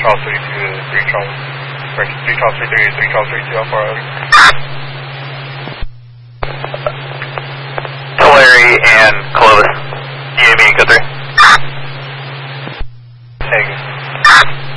Charles 32 to 3 Charles, 3 Charles 33 to 3 Charles 32, how far are we? Tulare and Clovis, you gave me code 3.